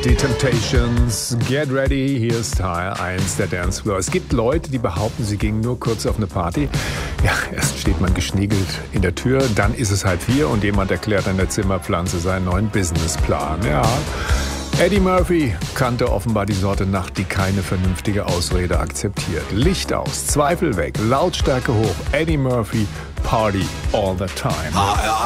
Die Temptations, Get Ready, hier ist Teil 1 der Dance Floor. Es gibt Leute, die behaupten, sie gingen nur kurz auf eine Party. Ja, erst steht man geschniegelt in der Tür, dann ist es 3:30 und jemand erklärt an der Zimmerpflanze seinen neuen Businessplan. Ja, Eddie Murphy kannte offenbar die Sorte Nacht, die keine vernünftige Ausrede akzeptiert. Licht aus, Zweifel weg, Lautstärke hoch, Eddie Murphy, Party all the time.